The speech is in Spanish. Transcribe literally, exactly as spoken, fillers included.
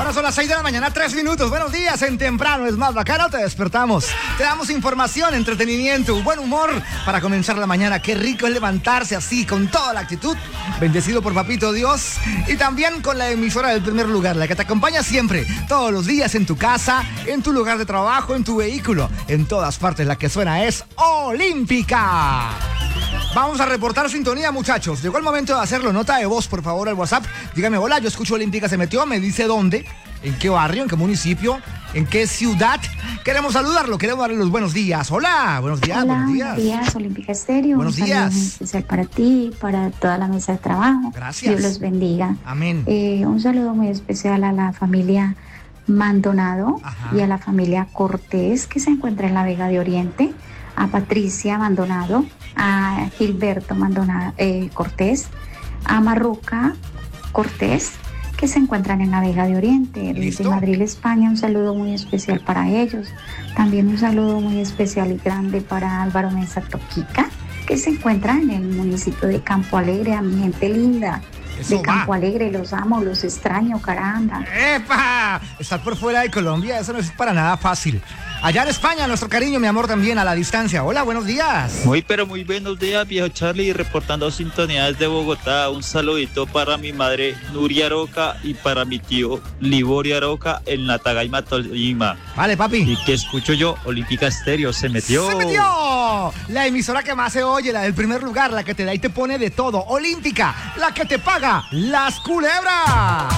Ahora son las seis de la mañana, tres minutos. Buenos días en Temprano es más bacano. Te despertamos. Te damos información, entretenimiento, buen humor para comenzar la mañana. Qué rico es levantarse así, con toda la actitud. Bendecido por Papito Dios. Y también con la emisora del primer lugar, la que te acompaña siempre, todos los días en tu casa, en tu lugar de trabajo, en tu vehículo. En todas partes la que suena es Olímpica. Vamos a reportar sintonía, muchachos. Llegó el momento de hacerlo. Nota de voz, por favor, al WhatsApp. Dígame, hola, yo escucho Olímpica, se metió. Me dice dónde, en qué barrio, en qué municipio, en qué ciudad. Queremos saludarlo, queremos darle los buenos días. Hola, buenos días, hola, buenos días. Buenos días, Olímpica Estéreo. Buenos Un saludo días. muy especial para ti, para toda la mesa de trabajo. Gracias. Dios los bendiga. Amén. Eh, un saludo muy especial a la familia Maldonado. Ajá. Y a la familia Cortés, que se encuentra en la Vega de Oriente. A Patricia Maldonado, a Gilberto Maldonado, eh, Cortés, a Marruca Cortés, que se encuentran en la Vega de Oriente, desde Madrid, España. Un saludo muy especial para ellos. También un saludo muy especial y grande para Álvaro Mesa Toquica, que se encuentra en el municipio de Campo Alegre. A mi gente linda de Campo Alegre, los amo, los extraño, caramba. ¡Epa! Estar por fuera de Colombia, eso no es para nada fácil. Allá en España, nuestro cariño, mi amor, también a la distancia. Hola, buenos días. Muy, pero muy buenos días, viejo Charlie, reportando sintonía desde Bogotá. Un saludito para mi madre Nuria Aroca y para mi tío Liborio Aroca en Natagaima, Tolima. Vale, papi. Y que escucho yo, Olímpica Estéreo, se metió. ¡Se metió! La emisora que más se oye, la del primer lugar, la que te da y te pone de todo. Olímpica, la que te paga las culebras.